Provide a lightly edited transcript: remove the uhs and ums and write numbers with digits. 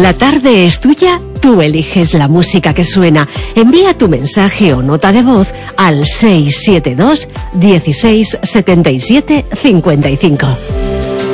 La tarde es tuya, tú eliges la música que suena. Envía tu mensaje o nota de voz al 672 16 77 55.